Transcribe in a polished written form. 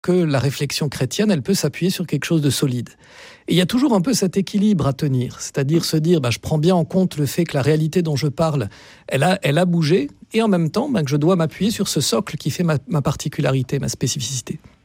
que la réflexion chrétienne, elle peut s'appuyer sur quelque chose de solide. Et il y a toujours un peu cet équilibre à tenir, c'est-à-dire se dire, je prends bien en compte le fait que la réalité dont je parle, elle a bougé, et en même temps, que je dois m'appuyer sur ce socle qui fait ma particularité, ma spécificité.